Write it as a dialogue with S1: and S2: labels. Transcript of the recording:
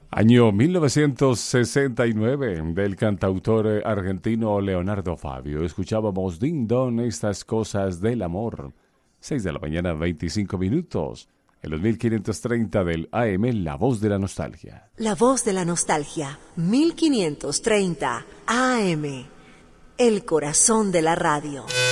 S1: Año 1969 del cantautor argentino Leonardo Fabio. Escuchábamos Ding Dong, estas cosas del amor. 6 de la mañana, 25 minutos. En los 1530 del AM, La Voz de la Nostalgia.
S2: La Voz de la Nostalgia, 1530 AM. El corazón de la radio.